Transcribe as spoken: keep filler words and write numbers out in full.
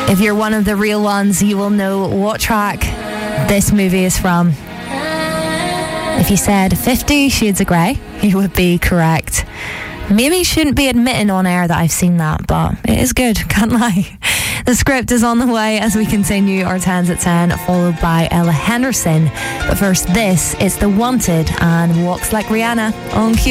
If you're one of the real ones, you will know what track this movie is from. If you said Fifty Shades of Grey, you would be correct. Maybe shouldn't be admitting on air that I've seen that, but it is good, can't lie. The script is on the way as we continue our tens at ten, followed by Ella Henderson. But first, this is The Wanted and Walks Like Rihanna on Q.